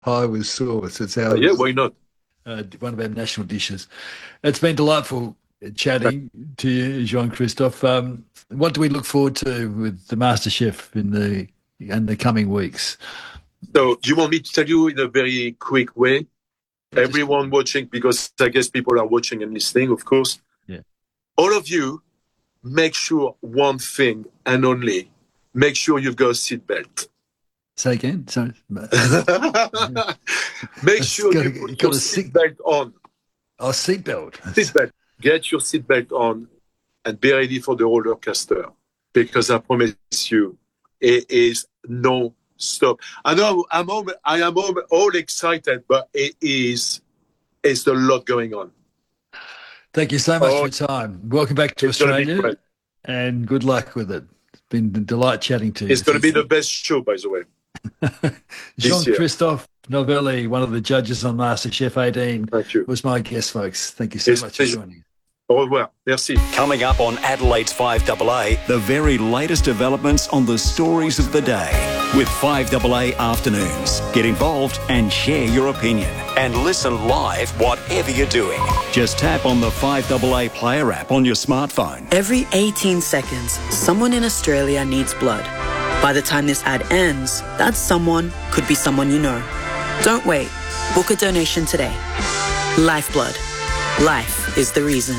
pie with sauce. It's Yeah, why not? one of our national dishes. It's been delightful chatting to you, Jean-Christophe. What do we look forward to with the MasterChef in the coming weeks? So do you want me to tell you in a very quick way? Everyone watching, because I guess people are watching and listening, of course. Yeah. All of you, make sure one thing and only, make sure you've got a seatbelt. Say again? Sorry. Make sure you put your seatbelt on. Oh, seatbelt. Seatbelt. Get your seatbelt on and be ready for the roller coaster, because I promise you, it is no stop. I know I am all excited, but it's a lot going on. Thank you so much for your time. Welcome back to Australia, and good luck with it. It's been a delight chatting to you. It's going to be the best show, by the way. Jean-Christophe Novelli, one of the judges on MasterChef 18, Thank you. Was my guest, folks. Thank you so much for joining us. Au revoir. Merci. Coming up on Adelaide's 5AA, the very latest developments on the stories of the day with 5AA Afternoons. Get involved and share your opinion. And listen live whatever you're doing. Just tap on the 5AA Player app on your smartphone. Every 18 seconds, someone in Australia needs blood. By the time this ad ends, that someone could be someone you know. Don't wait. Book a donation today. Lifeblood. Life is the reason.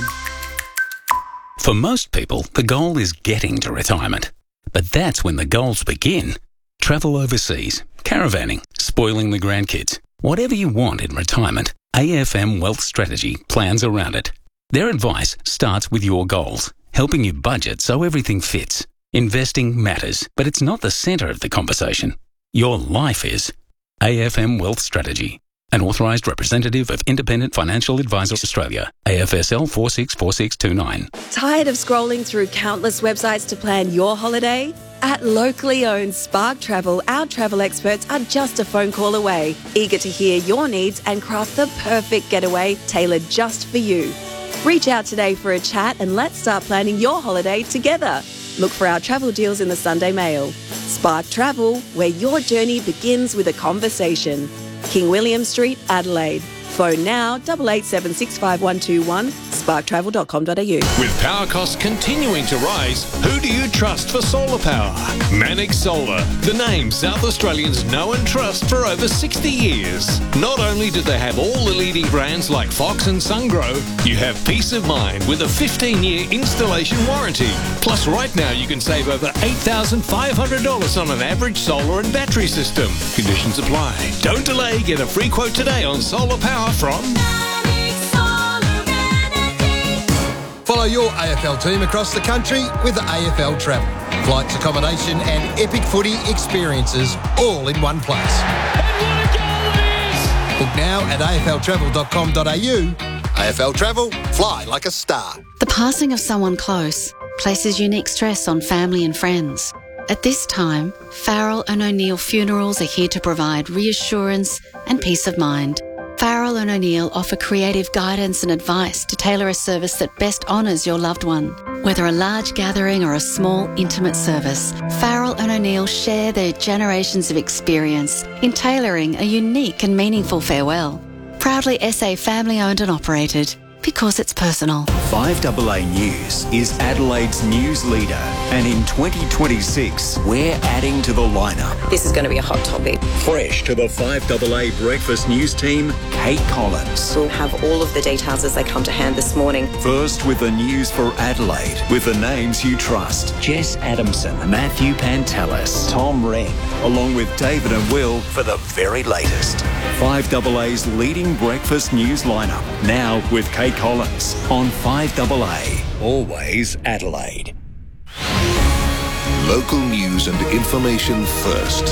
For most people, the goal is getting to retirement. But that's when the goals begin. Travel overseas, caravanning, spoiling the grandkids. Whatever you want in retirement, AFM Wealth Strategy plans around it. Their advice starts with your goals, helping you budget so everything fits. Investing matters, but it's not the centre of the conversation. Your life is. AFM Wealth Strategy. An authorised representative of Independent Financial Advisors Australia, AFSL 464629. Tired of scrolling through countless websites to plan your holiday? At locally owned Spark Travel, our travel experts are just a phone call away, eager to hear your needs and craft the perfect getaway tailored just for you. Reach out today for a chat and let's start planning your holiday together. Look for our travel deals in the Sunday Mail. Spark Travel, where your journey begins with a conversation. King William Street, Adelaide. Phone now 88765121, sparktravel.com.au. With power costs continuing to rise, who do you trust for solar power? Manic Solar, the name South Australians know and trust for over 60 years. Not only do they have all the leading brands like Fox and SunGrow, you have peace of mind with a 15-year installation warranty. Plus, right now you can save over $8,500 on an average solar and battery system. Conditions apply. Don't delay. Get a free quote today on solar power from Follow your AFL team across the country with AFL Travel. Flights, accommodation and epic footy experiences all in one place. And what a goal it is! Book now at afltravel.com.au. AFL Travel, fly like a star. The passing of someone close places unique stress on family and friends. At this time, Farrell and O'Neill Funerals are here to provide reassurance and peace of mind. Farrell and O'Neill offer creative guidance and advice to tailor a service that best honours your loved one. Whether a large gathering or a small, intimate service, Farrell and O'Neill share their generations of experience in tailoring a unique and meaningful farewell. Proudly SA family-owned and operated, because it's personal. 5AA News is Adelaide's news leader, and in 2026, we're adding to the lineup. This is going to be a hot topic. Fresh to the 5AA Breakfast News team, Kate Collins. We'll have all of the details as they come to hand this morning. First with the news for Adelaide, with the names you trust. Jess Adamson, Matthew Pantelis, Tom Wren, along with David and Will for the very latest. 5AA's leading breakfast news lineup, now with Kate Collins on 5AA, always Adelaide. Local news and information first.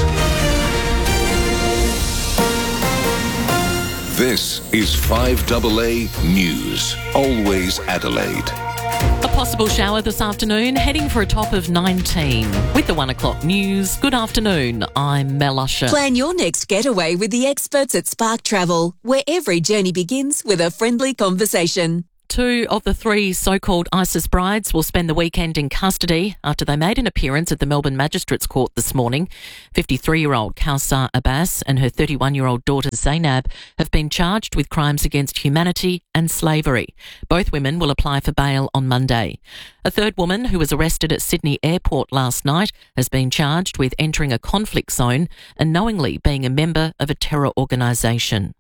This is 5AA News, always Adelaide. A possible shower this afternoon, heading for a top of 19. With the 1 o'clock news, good afternoon, I'm Mel Usher. Plan your next getaway with the experts at Spark Travel, where every journey begins with a friendly conversation. Two of the three so-called ISIS brides will spend the weekend in custody after they made an appearance at the Melbourne Magistrates Court this morning. 53-year-old Kausar Abbas and her 31-year-old daughter Zainab have been charged with crimes against humanity and slavery. Both women will apply for bail on Monday. A third woman, who was arrested at Sydney Airport last night, has been charged with entering a conflict zone and knowingly being a member of a terror organisation.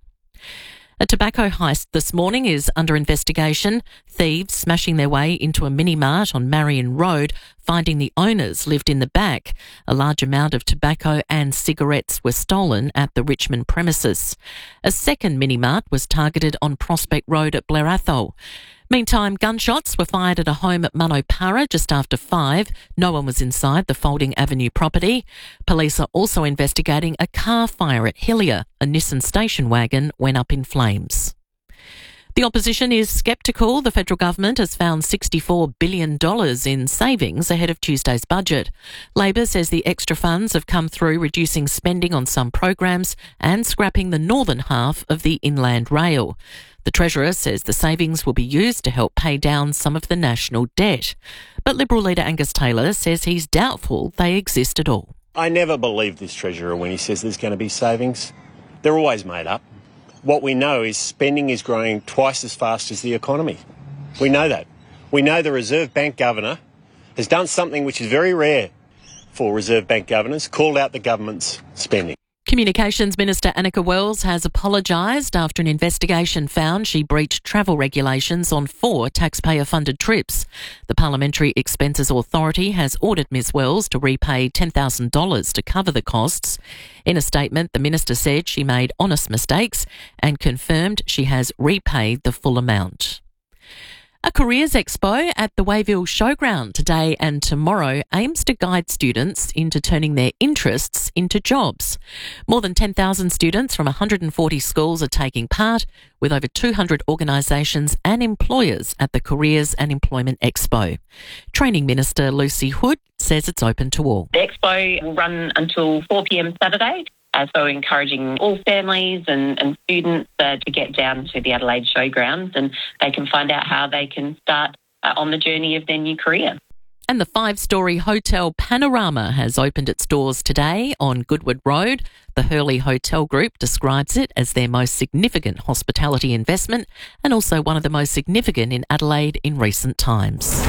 A tobacco heist this morning is under investigation. Thieves smashing their way into a mini-mart on Marion Road, finding the owners lived in the back. A large amount of tobacco and cigarettes were stolen at the Richmond premises. A second mini-mart was targeted on Prospect Road at Blair Athol. Meantime, gunshots were fired at a home at Manopara just after 5. No one was inside the Folding Avenue property. Police are also investigating a car fire at Hillier. A Nissan station wagon went up in flames. The opposition is sceptical the federal government has found $64 billion in savings ahead of Tuesday's budget. Labor says the extra funds have come through reducing spending on some programs and scrapping the northern half of the Inland Rail. The Treasurer says the savings will be used to help pay down some of the national debt. But Liberal leader Angus Taylor says he's doubtful they exist at all. I never believe this Treasurer when he says there's going to be savings. They're always made up. What we know is spending is growing twice as fast as the economy. We know that. We know the Reserve Bank Governor has done something which is very rare for Reserve Bank governors, called out the government's spending. Communications Minister Annika Wells has apologised after an investigation found she breached travel regulations on 4 taxpayer-funded trips. The Parliamentary Expenses Authority has ordered Ms Wells to repay $10,000 to cover the costs. In a statement, the minister said she made honest mistakes and confirmed she has repaid the full amount. A careers expo at the Wayville Showground today and tomorrow aims to guide students into turning their interests into jobs. More than 10,000 students from 140 schools are taking part, with over 200 organisations and employers at the Careers and Employment Expo. Training Minister Lucy Hood says it's open to all. The expo will run until 4 p.m. Saturday. So encouraging all families and students to get down to the Adelaide Showgrounds, and they can find out how they can start on the journey of their new career. And the 5-storey Hotel Panorama has opened its doors today on Goodwood Road. The Hurley Hotel Group describes it as their most significant hospitality investment and also one of the most significant in Adelaide in recent times.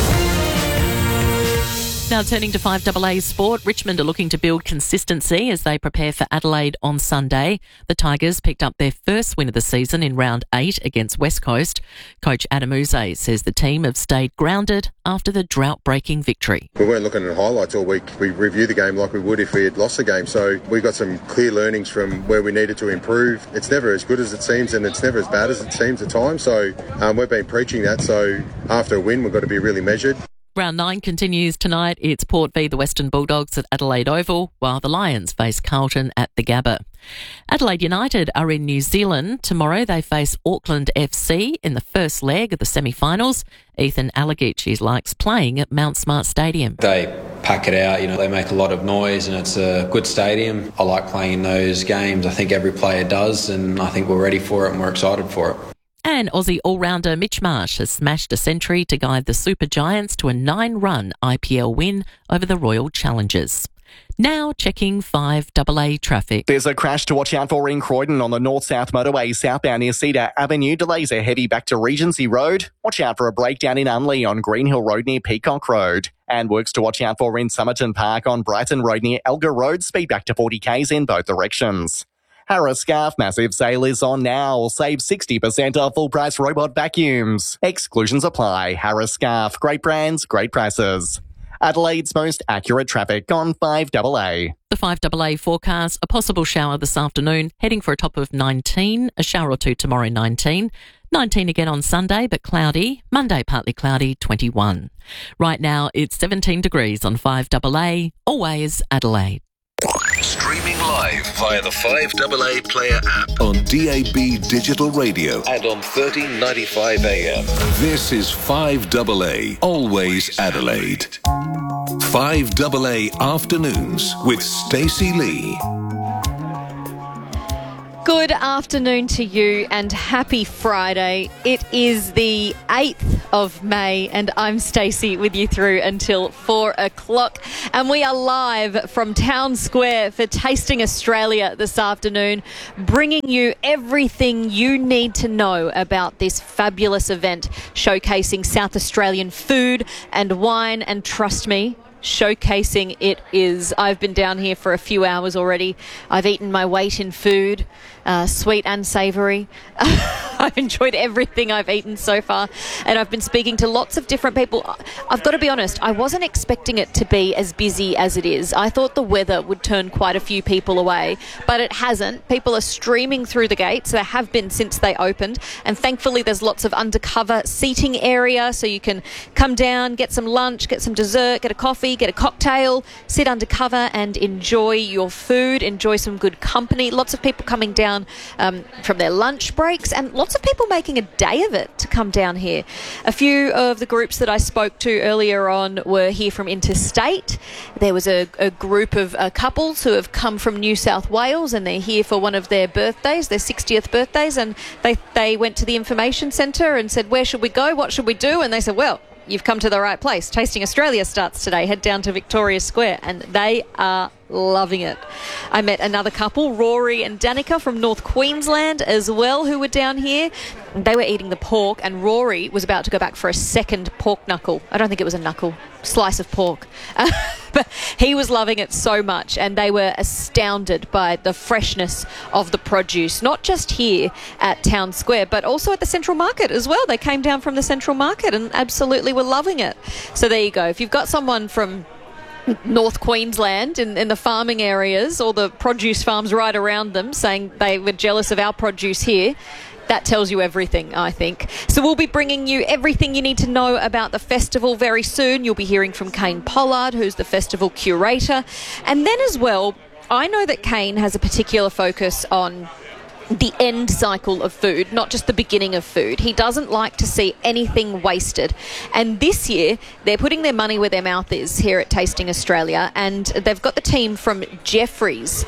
Now turning to 5AA sport, Richmond are looking to build consistency as they prepare for Adelaide on Sunday. The Tigers picked up their first win of the season in round 8 against West Coast. Coach Adam Uze says the team have stayed grounded after the drought-breaking victory. We weren't looking at highlights all week. We review the game like we would if we had lost the game. So we got some clear learnings from where we needed to improve. It's never as good as it seems and it's never as bad as it seems at times. So we've been preaching that. So after a win, we've got to be really measured. Round 9 continues tonight. It's Port v the Western Bulldogs at Adelaide Oval, while the Lions face Carlton at the Gabba. Adelaide United are in New Zealand. Tomorrow they face Auckland FC in the first leg of the semi-finals. Ethan Alagic likes playing at Mount Smart Stadium. They pack it out, they make a lot of noise and it's a good stadium. I like playing in those games. I think every player does, and I think we're ready for it and we're excited for it. And Aussie all-rounder Mitch Marsh has smashed a century to guide the Super Giants to a 9-run IPL win over the Royal Challengers. Now checking 5AA traffic. There's a crash to watch out for in Croydon on the north-south motorway southbound near Cedar Avenue. Delays are heavy back to Regency Road. Watch out for a breakdown in Unley on Greenhill Road near Peacock Road. And works to watch out for in Somerton Park on Brighton Road near Elgar Road. Speed back to 40 k's in both directions. Harris Scarf massive sale is on now. Save 60% off full price robot vacuums. Exclusions apply. Harris Scarf. Great brands, great prices. Adelaide's most accurate traffic on 5AA. The 5AA forecast, a possible shower this afternoon, heading for a top of 19, a shower or two tomorrow 19, 19 again on Sunday but cloudy, Monday partly cloudy 21. Right now it's 17 degrees on 5AA, always Adelaide. Streaming live via the 5AA Player app on DAB Digital Radio and on 1395 AM. This is 5AA, always Adelaide. 5AA Afternoons with Stacey Lee. Good afternoon to you and happy Friday. It is the 8th of May and I'm Stacey with you through until 4 o'clock. And we are live from Town Square for Tasting Australia this afternoon, bringing you everything you need to know about this fabulous event showcasing South Australian food and wine. And trust me, showcasing it is. I've been down here for a few hours already. I've eaten my weight in food, sweet and savoury. I've enjoyed everything I've eaten so far, and I've been speaking to lots of different people. I've got to be honest, I wasn't expecting it to be as busy as it is. I thought the weather would turn quite a few people away, but it hasn't. People are streaming through the gates. There have been since they opened, and thankfully there's lots of undercover seating area, so you can come down, get some lunch, get some dessert, get a coffee, get a cocktail, sit undercover and enjoy your food, enjoy some good company. Lots of people coming down from their lunch breaks, and lots of people making a day of it to come down here. A few of the groups that I spoke to earlier on were here from interstate. There was a group of couples who have come from New South Wales, and they're here for one of their birthdays, their 60th birthdays, and they went to the information centre and said, where should we go, what should we do? And they said, well, you've come to the right place. Tasting Australia starts today. Head down to Victoria Square, and they are loving it. I met another couple, Rory and Danica from North Queensland as well, who were down here. They were eating the pork, and Rory was about to go back for a second pork knuckle. I don't think it was a knuckle, slice of pork. But he was loving it so much, and they were astounded by the freshness of the produce, not just here at Town Square, but also at the Central Market as well. They came down from the Central Market and absolutely were loving it. So there you go. If you've got someone from North Queensland in the farming areas or the produce farms right around them saying they were jealous of our produce here, that tells you everything, I think. So we'll be bringing you everything you need to know about the festival very soon. You'll be hearing from Kane Pollard, who's the festival curator. And then as well, I know that Kane has a particular focus on the end cycle of food, not just the beginning of food. He doesn't like to see anything wasted. And this year, they're putting their money where their mouth is here at Tasting Australia, and they've got the team from Jeffries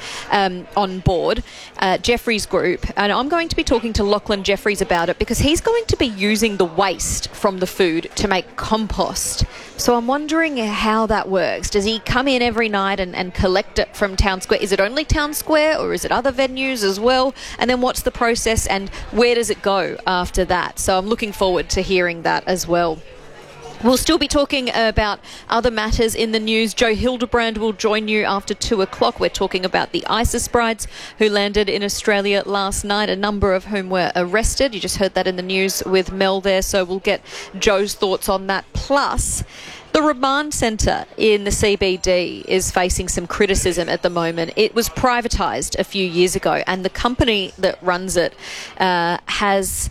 on board, Jeffries Group. And I'm going to be talking to Lachlan Jeffries about it because he's going to be using the waste from the food to make compost. So I'm wondering how that works. Does he come in every night and collect it from Town Square? Is it only Town Square, or is it other venues as well? And then what's the process and where does it go after that? So I'm looking forward to hearing that as well. We'll still be talking about other matters in the news. Joe Hildebrand will join you after 2 o'clock. We're talking about the ISIS brides who landed in Australia last night, a number of whom were arrested. You just heard that in the news with Mel there, so we'll get Joe's thoughts on that. Plus, the remand centre in the CBD is facing some criticism at the moment. It was privatised a few years ago, and the company that runs it has...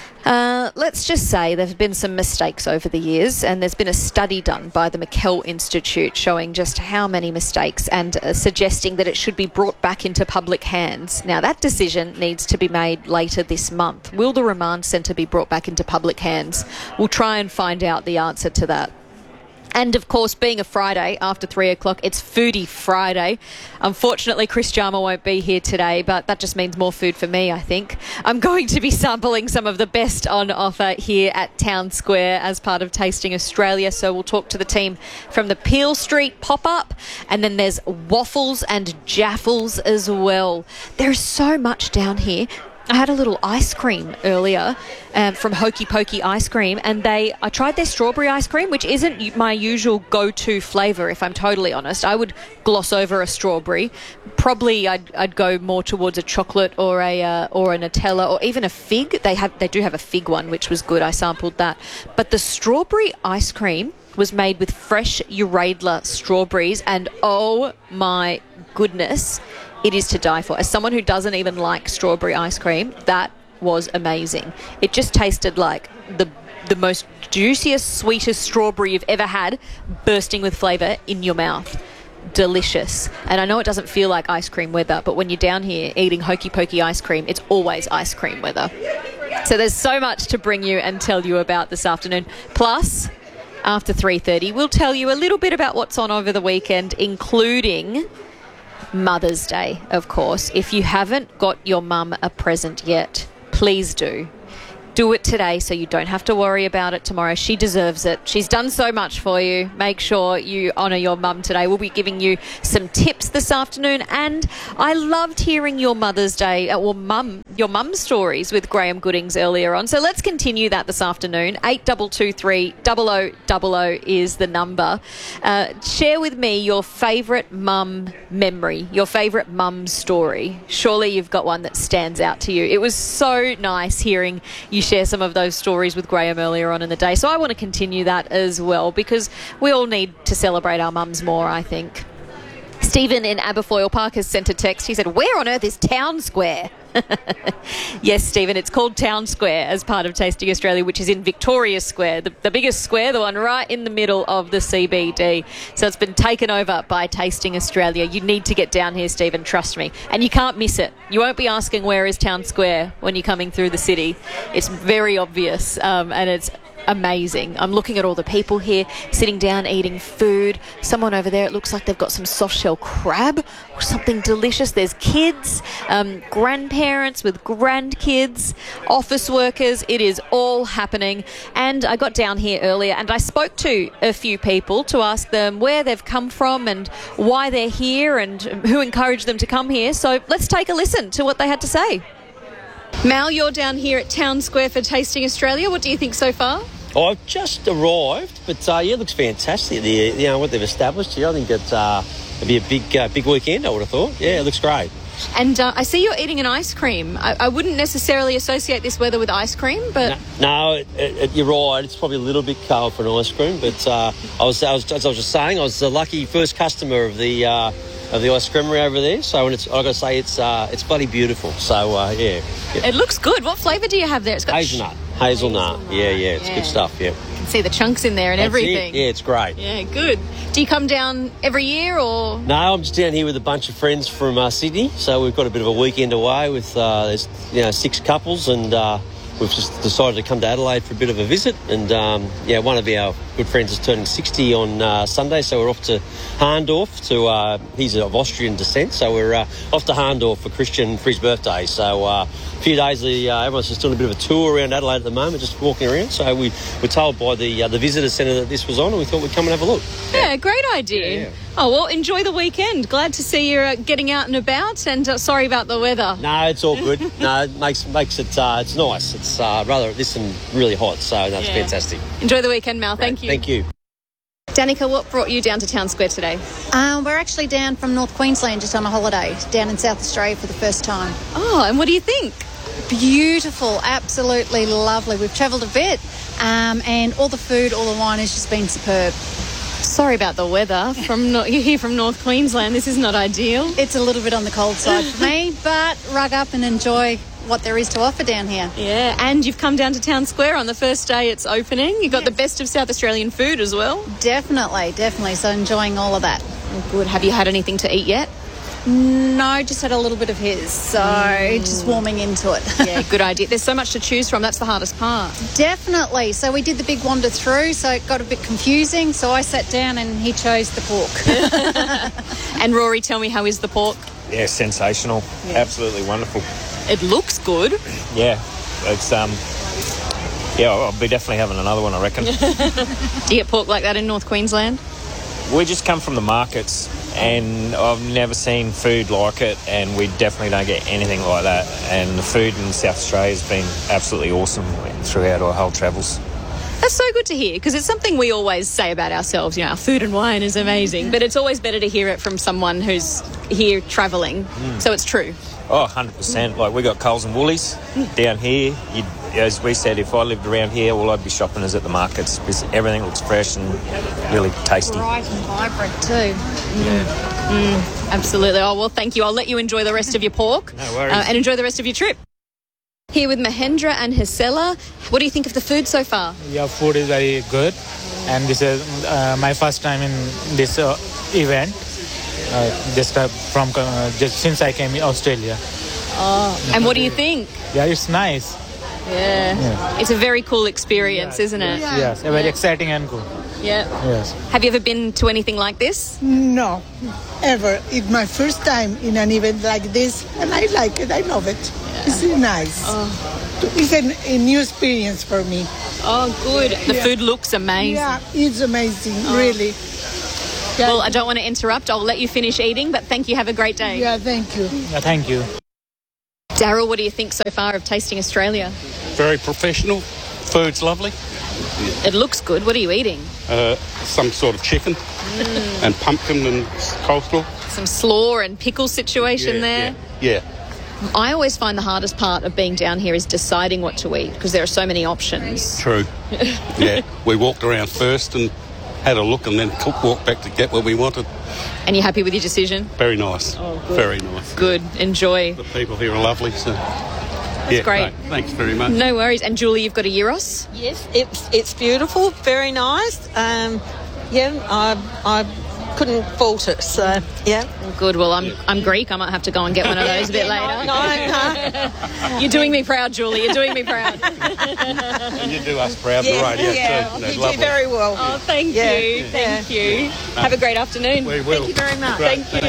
let's just say there have been some mistakes over the years, and there's been a study done by the McKell Institute showing just how many mistakes and suggesting that it should be brought back into public hands. Now, that decision needs to be made later this month. Will the remand centre be brought back into public hands? We'll try and find out the answer to that. And, of course, being a Friday after 3 o'clock, it's Foodie Friday. Unfortunately, Chris Jarma won't be here today, but that just means more food for me, I think. I'm going to be sampling some of the best on offer here at Town Square as part of Tasting Australia. So we'll talk to the team from the Peel Street pop-up, and then there's waffles and jaffles as well. There's so much down here. I had a little ice cream earlier from Hokey Pokey Ice Cream, and I tried their strawberry ice cream, which isn't my usual go-to flavour, if I'm totally honest. I would gloss over a strawberry. Probably I'd go more towards a chocolate or a Nutella or even a fig. They do have a fig one, which was good. I sampled that. But the strawberry ice cream was made with fresh Uradla strawberries, and oh my goodness, it is to die for. As someone who doesn't even like strawberry ice cream, that was amazing. It just tasted like the most juiciest, sweetest strawberry you've ever had, bursting with flavour in your mouth. Delicious. And I know it doesn't feel like ice cream weather, but when you're down here eating Hokey Pokey ice cream, it's always ice cream weather. So there's so much to bring you and tell you about this afternoon. Plus, after 3:30, we'll tell you a little bit about what's on over the weekend, including Mother's Day, of course. If you haven't got your mum a present yet, please do. Do it today so you don't have to worry about it tomorrow. She deserves it. She's done so much for you. Make sure you honour your mum today. We'll be giving you some tips this afternoon. And I loved hearing your Mother's Day, your mum stories with Graham Goodings earlier on. So let's continue that this afternoon. 8223 0000 is the number. Share with me your favourite mum memory, your favourite mum story. Surely you've got one that stands out to you. It was so nice hearing you share some of those stories with Graham earlier on in the day. So I want to continue that as well because we all need to celebrate our mums more, I think. Stephen in Aberfoyle Park has sent a text. He said, where on earth is Town Square? Yes, Stephen, it's called Town Square as part of Tasting Australia, which is in Victoria Square, the biggest square, the one right in the middle of the CBD. So it's been taken over by Tasting Australia. You need to get down here, Stephen, trust me. And you can't miss it. You won't be asking where is Town Square when you're coming through the city. It's very obvious and it's amazing. I'm looking at all the people here sitting down eating food. Someone over there, it looks like they've got some soft shell crab or something delicious. There's kids, grandparents with grandkids, office workers. It is all happening. And I got down here earlier and I spoke to a few people to ask them where they've come from and why they're here and who encouraged them to come here. So let's take a listen to what they had to say. Mal, you're down here at Town Square for Tasting Australia. What do you think so far? Oh, I've just arrived, but it looks fantastic. What they've established here, I think it'll be a big weekend, I would have thought. Yeah, it looks great. And I see you're eating an ice cream. I wouldn't necessarily associate this weather with ice cream, but... No, you're right. It's probably a little bit cold for an ice cream, but as I was just saying, I was the lucky first customer of the ice creamery over there. So I've got to say, it's bloody beautiful. So, yeah. It looks good. What flavour do you have there? It's got Hazelnut. Yeah, it's good stuff, yeah. You can see the chunks in there and everything. Yeah, it's great. Yeah, good. Do you come down every year or...? No, I'm just down here with a bunch of friends from Sydney. So we've got a bit of a weekend away with, there's 6 couples and we've just decided to come to Adelaide for a bit of a visit. And, one of our good friends is turning 60 on Sunday, so we're off to Harndorf he's of Austrian descent, so we're off to Harndorf for Christian for his birthday. So a few days, everyone's just doing a bit of a tour around Adelaide at the moment, just walking around. So we were told by the visitor centre that this was on, and we thought we'd come and have a look. Yeah, great idea. Yeah. Oh, well, enjoy the weekend. Glad to see you're getting out and about, and sorry about the weather. No, it's all good. No, it makes it, it's nice. It's rather this and really hot, so that's fantastic. Enjoy the weekend, Mal. Thank you. Thank you. Danica, what brought you down to Town Square today? We're actually down from North Queensland just on a holiday, down in South Australia for the first time. Oh, and what do you think? Beautiful, absolutely lovely. We've travelled a bit and all the food, all the wine has just been superb. Sorry about the weather. You're here from North Queensland. This is not ideal. It's a little bit on the cold side for me, but rug up and enjoy what there is to offer down here. Yeah, and you've come down to Town Square on the first day it's opening. You've got the best of South Australian food as well. Definitely. So enjoying all of that. Oh, good. Have you had anything to eat yet? No, just had a little bit of his, so just warming into it. Yeah, good idea. There's so much to choose from. That's the hardest part. Definitely. So we did the big wander through, so it got a bit confusing. So I sat down and he chose the pork. And Rory, tell me, how is the pork? Yeah, sensational. Yeah. Absolutely wonderful. It looks good. Yeah, it's I'll be definitely having another one, I reckon. Do you get pork like that in North Queensland? We just come from the markets and I've never seen food like it, and we definitely don't get anything like that. And the food in South Australia has been absolutely awesome throughout our whole travels. That's so good to hear, because it's something we always say about ourselves. Our food and wine is amazing, but it's always better to hear it from someone who's here travelling. So it's true. Oh, 100%. Like, we got Coles and Woolies down here. As we said, if I lived around here, all I'd be shopping is at the markets, because everything looks fresh and really tasty. Bright and vibrant too. Yeah. Absolutely. Oh, well, thank you. I'll let you enjoy the rest of your pork. No worries. And enjoy the rest of your trip. Here with Mahendra and Hisela. What do you think of the food so far? Yeah, food is very good. And this is my first time in this event. Just since I came in Australia. Oh, and what do you think? Yeah, it's nice. Yeah. It's a very cool experience, isn't it? Yes, very exciting and cool. Yeah. Yes. Have you ever been to anything like this? No, ever. It's my first time in an event like this, and I like it. I love it. Yeah. It's really nice. It's a new experience for me. Oh, good. The food looks amazing. Yeah, it's amazing, really. Yeah. Well, I don't want to interrupt. I'll let you finish eating, but thank you. Have a great day. Yeah, thank you. Yeah, thank you. Daryl, what do you think so far of Tasting Australia? Very professional. Food's lovely. It looks good. What are you eating? Some sort of chicken and pumpkin and coleslaw. Some slaw and pickle situation there. Yeah. I always find the hardest part of being down here is deciding what to eat because there are so many options. True. Yeah. We walked around first and had a look and then walked back to get what we wanted. And you're happy with your decision? Very nice. Oh, good. Very nice. Good. Enjoy. The people here are lovely. So. That's great. No, thanks very much. No worries. And Julie, you've got a gyros? Yes, it's beautiful, very nice. I couldn't fault it. So yeah. Good. Well, I'm Greek. I might have to go and get one of those a bit later. No. You're doing me proud, Julie. You're doing me proud. And you do us proud, the radio too. You do very well. Oh, thank you. Thank you. Have a great afternoon. We will. Thank you very much. Thank you.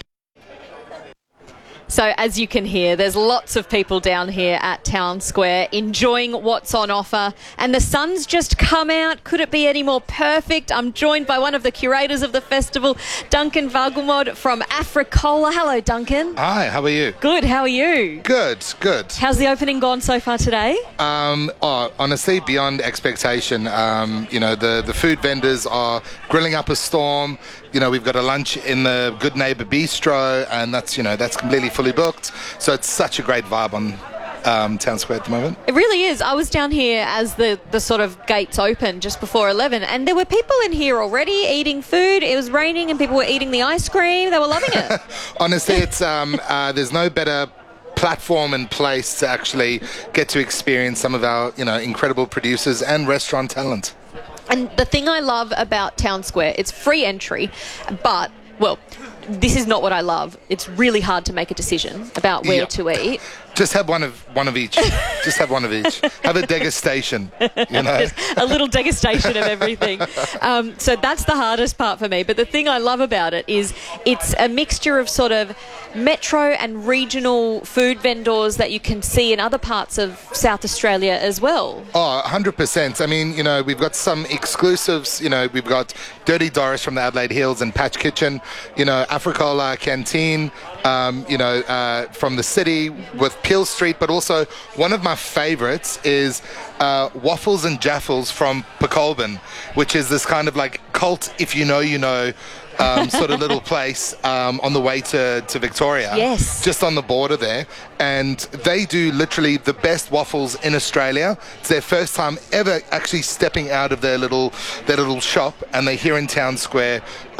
So as you can hear, there's lots of people down here at Town Square enjoying what's on offer. And the sun's just come out. Could it be any more perfect? I'm joined by one of the curators of the festival, Duncan Vagumod from Africola. Hello, Duncan. Hi, how are you? Good, how are you? Good. How's the opening gone so far today? Honestly, beyond expectation. The food vendors are grilling up a storm. We've got a lunch in the Good Neighbour Bistro, and that's completely fully booked. So it's such a great vibe on Town Square at the moment. It really is. I was down here as the sort of gates opened just before 11, and there were people in here already eating food. It was raining and people were eating the ice cream. They were loving it. Honestly, it's there's no better platform and place to actually get to experience some of our incredible producers and restaurant talent. And the thing I love about Town Square, it's free entry, but, well, this is not what I love. It's really hard to make a decision about where to eat. Just have one of each. Just have one of each. Have a degustation. Just a little degustation of everything. So that's the hardest part for me. But the thing I love about it is it's a mixture of sort of metro and regional food vendors that you can see in other parts of South Australia as well. Oh, 100%. I mean, we've got some exclusives. We've got Dirty Doris from the Adelaide Hills and Patch Kitchen. Africola Canteen. From the city with Peel Street, but also one of my favourites is Waffles and Jaffles from Pecolbin, which is this kind of like cult, if you know, sort of little place on the way to Victoria. Yes. Just on the border there. And they do literally the best waffles in Australia. It's their first time ever actually stepping out of their little shop, and they're here in Town Square,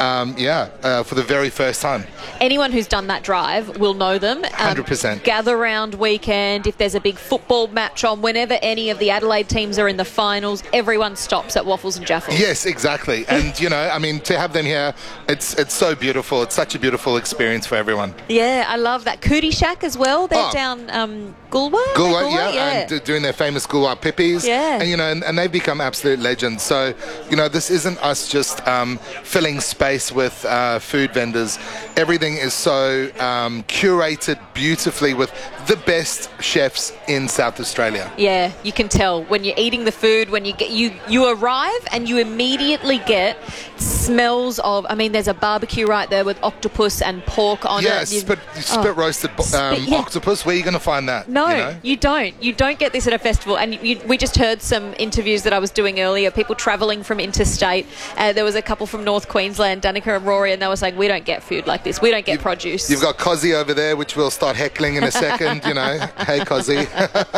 for the very first time. Anyone who's done that drive will know them. 100%. Gather round weekend, if there's a big football match on, whenever any of the Adelaide teams are in the finals, everyone stops at Waffles and Jaffles. Yes, exactly. And, to have them here, it's so beautiful. It's such a beautiful experience for everyone. Yeah, I love that. Cootie Shack as well. They're down Goolwa? Yeah, and doing their famous Goolwa Pippies. Yeah. And, and they've become absolute legends. So, this isn't us just filling space with food vendors. Everything is so curated beautifully with the best chefs in South Australia. Yeah, you can tell when you're eating the food, when you arrive and you immediately get smells of, there's a barbecue right there with octopus and pork on it. Yeah, spit roasted octopus. Where are you going to find that? No, you don't. You don't get this at a festival. And we just heard some interviews that I was doing earlier, people travelling from interstate. There was a couple from North Queensland, Danica and Rory, and they were saying, we don't get food like this. We don't get produce. You've got Cozzy over there, which we'll start heckling in a second, Hey, Cozzy.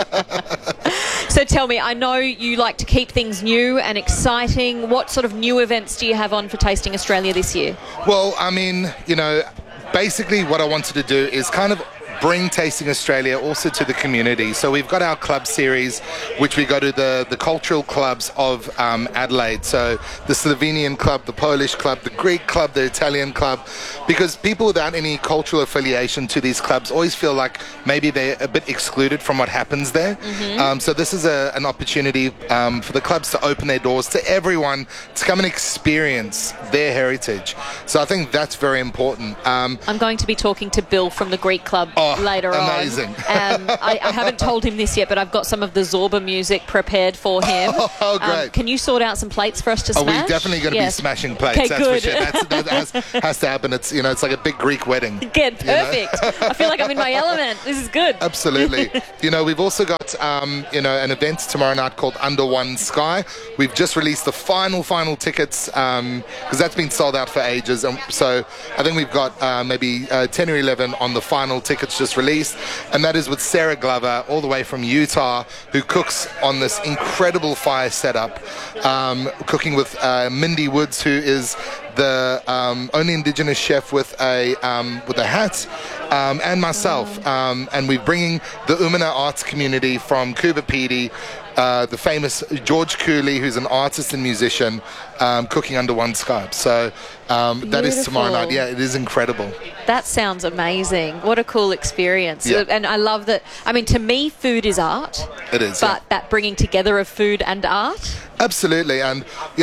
So tell me, I know you like to keep things new and exciting. What sort of new events do you have on for Tasting Australia this year? Well, basically what I wanted to do is kind of bring Tasting Australia also to the community. So we've got our club series, which we go to the cultural clubs of Adelaide. So the Slovenian club, the Polish club, the Greek club, the Italian club, because people without any cultural affiliation to these clubs always feel like maybe they're a bit excluded from what happens there. So this is an opportunity for the clubs to open their doors to everyone to come and experience their heritage. So I think that's very important. I'm going to be talking to Bill from the Greek club later amazing. on. I haven't told him this yet, but I've got some of the Zorba music prepared for him. Oh, great. Can you sort out some plates for us to smash? We're definitely going to be smashing plates. Okay, that's good. for sure. That has to happen. It's it's like a big Greek wedding. Good, perfect. I feel like I'm in my element. This is good. Absolutely. We've also got an event tomorrow night called Under One Sky. We've just released the final tickets because that's been sold out for ages. So I think we've got maybe 10 or 11 on the final tickets just released, and that is with Sarah Glover, all the way from Utah, who cooks on this incredible fire setup, cooking with Mindy Woods, who is the only Indigenous chef with a hat, and myself, and we're bringing the Umina arts community from Coober Pedy, the famous George Cooley, who's an artist and musician, cooking under one sky. So that is tomorrow night. Yeah, it is incredible. That sounds amazing. What a cool experience. Yeah. And I love that. I mean, to me, food is art. It is. But that bringing together of food and art. Absolutely. And,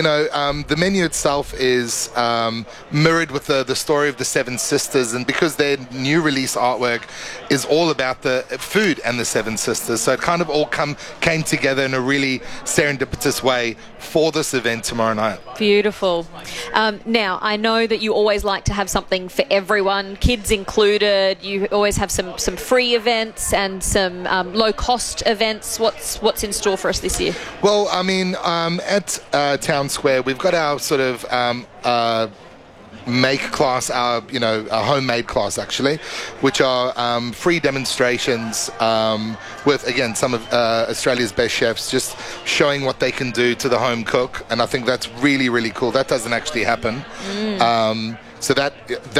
the menu itself is mirrored with the story of the Seven Sisters. And because their new release artwork is all about the food and the Seven Sisters. So it kind of all came together in a really serendipitous way for this event tomorrow night. Beautiful. Now, I know that you always like to have something for everyone, kids included. You always have some free events and some low-cost events. What's in store for us this year? Well, I mean, at Town Square, we've got our sort of make class, our homemade class actually, which are free demonstrations with, again, some of Australia's best chefs, just showing what they can do to the home cook, and I think that's really, really cool. That doesn't actually happen. So that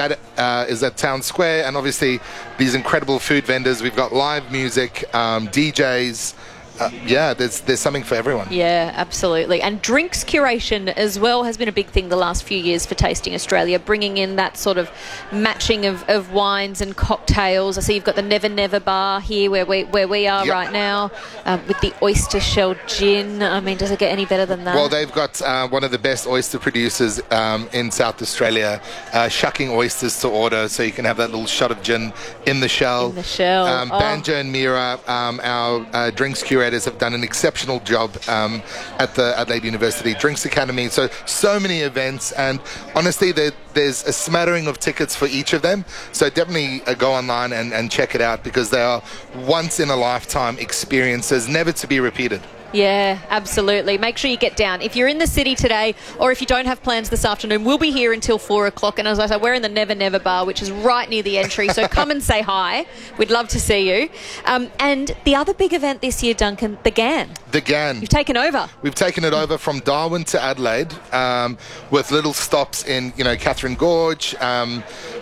is at Town Square, and obviously these incredible food vendors. We've got live music, DJs. There's something for everyone. Yeah, absolutely. And drinks curation as well has been a big thing the last few years for Tasting Australia, bringing in that sort of matching of wines and cocktails. I see you've got the Never Never bar here where we are right now, with the oyster shell gin. I mean, does it get any better than that? Well, they've got one of the best oyster producers in South Australia, shucking oysters to order, so you can have that little shot of gin in the shell. Banjo and Mira, our drinks curators, have done an exceptional job at the Adelaide University Drinks Academy. So many events, and honestly, there's a smattering of tickets for each of them. So definitely go online and check it out, because they are once in a lifetime experiences, never to be repeated. Yeah, absolutely. Make sure you get down. If you're in the city today, or if you don't have plans this afternoon, we'll be here until 4 o'clock. And as I said, we're in the Never Never bar, which is right near the entry. So come and say hi. We'd love to see you. And the other big event this year, Duncan, the GAN. The GAN. You've taken over. We've taken it over from Darwin to Adelaide, with little stops in, Catherine Gorge, and,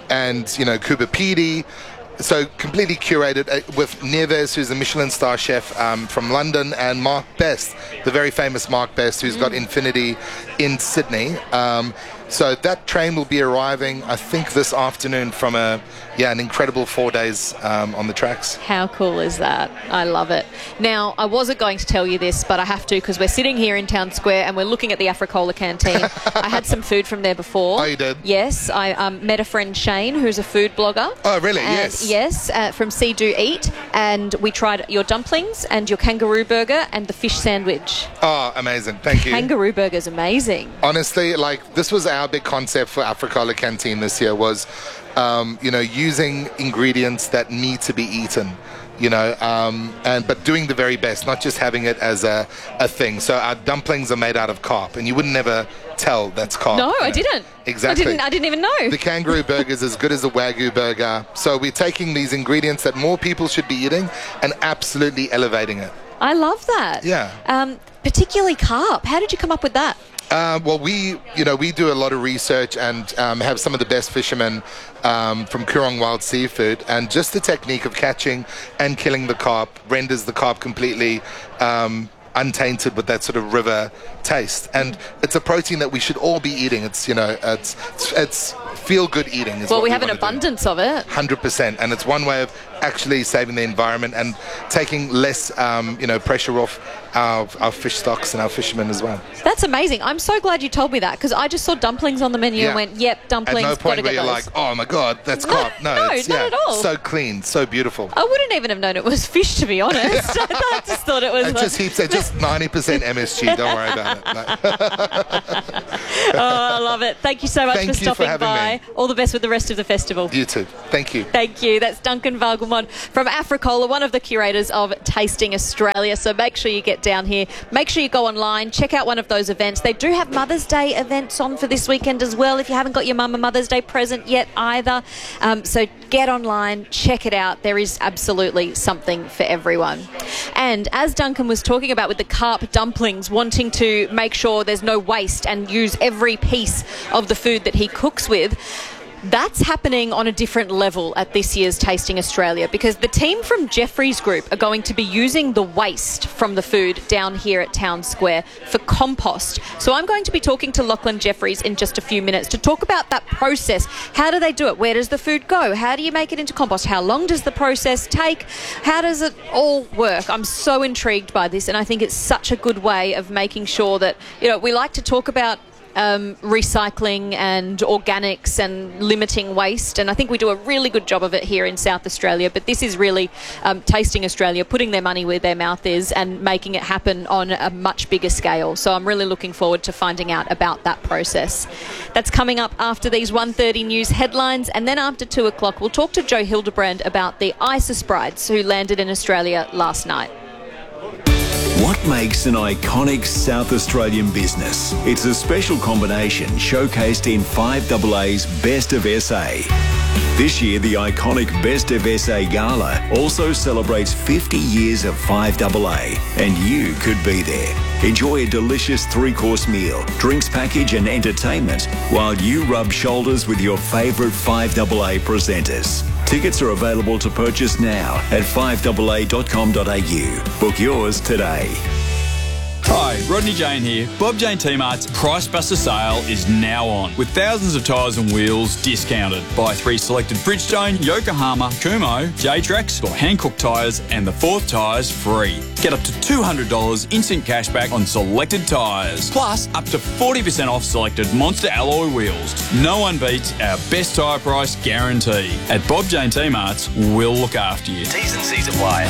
Coober Pedy. So completely curated with Neves, who's a Michelin star chef from London, and Mark Best, the very famous Mark Best, who's got Infinity in Sydney. So that train will be arriving, I think, this afternoon from an incredible 4 days on the tracks. How cool is that? I love it. Now, I wasn't going to tell you this, but I have to, because we're sitting here in Town Square and we're looking at the Africola canteen. I had some food from there before. Oh, you did? Yes. I met a friend, Shane, who's a food blogger. Oh, really? Yes. Yes, from See Do Eat. And we tried your dumplings and your kangaroo burger and the fish sandwich. Oh, amazing. Thank you. Kangaroo burger's amazing. Honestly, this was our big concept for Africola Canteen this year, was using ingredients that need to be eaten, but doing the very best, not just having it as a thing. So our dumplings are made out of carp, and you would never tell that's carp. No, I didn't. Exactly. I didn't even know. The kangaroo burger is as good as a Wagyu burger. So we're taking these ingredients that more people should be eating and absolutely elevating it. I love that. Yeah. Particularly carp. How did you come up with that? Well, we do a lot of research and have some of the best fishermen from Coorong Wild Seafood, and just the technique of catching and killing the carp renders the carp completely untainted with that sort of river taste. And it's a protein that we should all be eating. It's it's feel-good eating. Is Well, what we have an wanna do. abundance of it. 100%, and it's one way of actually saving the environment and taking less, pressure off our fish stocks and our fishermen as well. That's amazing. I'm so glad you told me that, because I just saw dumplings on the menu and went, yep, dumplings, At no got to point get where you're those. like, oh my God, that's carp. No, it's, not at all. So clean, so beautiful. I wouldn't even have known it was fish, to be honest. I just thought it was... It just heaps, just 90% MSG, don't worry about it. No. Oh, I love it. Thank you so much Thank for you for stopping having by. me. All the best with the rest of the festival. You too. Thank you. Thank you. That's Duncan Valgumon from Africola, one of the curators of Tasting Australia. So make sure you get down here. Make sure you go online, check out one of those events. They do have Mother's Day events on for this weekend as well, if you haven't got your mum a Mother's Day present yet either. So get online, check it out. There is absolutely something for everyone. And as Duncan was talking about with the carp dumplings, wanting to make sure there's no waste and use every piece of the food that he cooks with, that's happening on a different level at this year's Tasting Australia, because the team from Jeffrey's Group are going to be using the waste from the food down here at Town Square for compost. So I'm going to be talking to Lachlan Jeffries in just a few minutes to talk about that process. How do they do it? Where does the food go? How do you make it into compost? How long does the process take? How does it all work? I'm so intrigued by this, and I think it's such a good way of making sure that, we like to talk about recycling and organics and limiting waste, and I think we do a really good job of it here in South Australia, but this is really Tasting Australia putting their money where their mouth is and making it happen on a much bigger scale. So I'm really looking forward to finding out about that process. That's coming up after these 1:30 news headlines, and then after 2 o'clock we'll talk to Joe Hildebrand about the ISIS brides who landed in Australia last night. What makes an iconic South Australian business? It's a special combination showcased in 5AA's Best of SA. This year, the iconic Best of SA Gala also celebrates 50 years of 5AA, and you could be there. Enjoy a delicious 3-course meal, drinks package and entertainment while you rub shoulders with your favourite 5AA presenters. Tickets are available to purchase now at 5AA.com.au. Book yours today. Hi, Rodney Jane here. Bob Jane T-Mart's Price Buster sale is now on, with thousands of tyres and wheels discounted. Buy 3 selected Bridgestone, Yokohama, Kumho, J-Trax or Hankook tyres and the 4th tyres free. Get up to $200 instant cashback on selected tyres. Plus, up to 40% off selected Monster alloy wheels. No one beats our best tyre price guarantee. At Bob Jane T-Mart's, we'll look after you. T's and C's apply.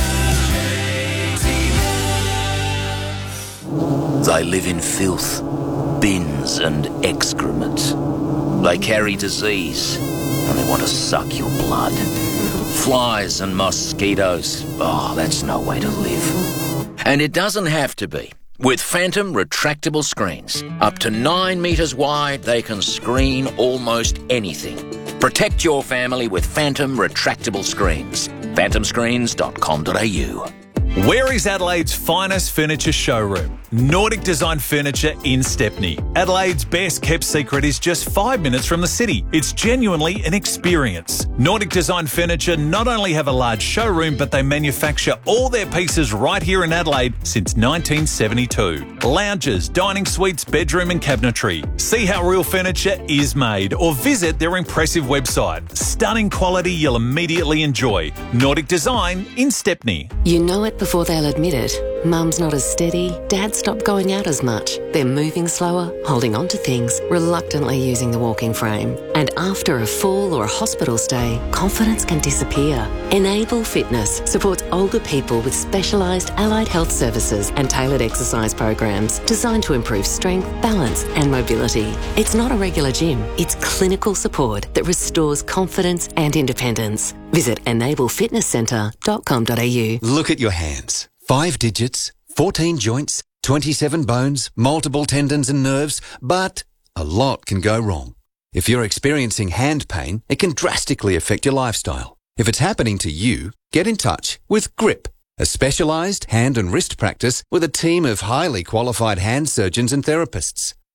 They live in filth, bins and excrement. They carry disease and they want to suck your blood. Flies and mosquitoes. Oh, that's no way to live. And it doesn't have to be. With Phantom retractable screens, up to 9 metres wide, they can screen almost anything. Protect your family with Phantom retractable screens. phantomscreens.com.au. Where is Adelaide's finest furniture showroom? Nordic Design Furniture in Stepney. Adelaide's best kept secret is just 5 minutes from the city. It's genuinely an experience. Nordic Design Furniture not only have a large showroom, but they manufacture all their pieces right here in Adelaide since 1972. Lounges, dining suites, bedroom and cabinetry. See how real furniture is made or visit their impressive website. Stunning quality you'll immediately enjoy. Nordic Design in Stepney. You know it before they'll admit it. Mum's not as steady, Dad's stopped going out as much. They're moving slower, holding on to things, reluctantly using the walking frame. And after a fall or a hospital stay, confidence can disappear. Enable Fitness supports older people with specialised allied health services and tailored exercise programs designed to improve strength, balance and mobility. It's not a regular gym, it's clinical support that restores confidence and independence. Visit enablefitnesscentre.com.au. Look at your hands. 5 digits, 14 joints, 27 bones, multiple tendons and nerves, but a lot can go wrong. If you're experiencing hand pain, it can drastically affect your lifestyle. If it's happening to you, get in touch with GRIP, a specialised hand and wrist practice with a team of highly qualified hand surgeons and therapists.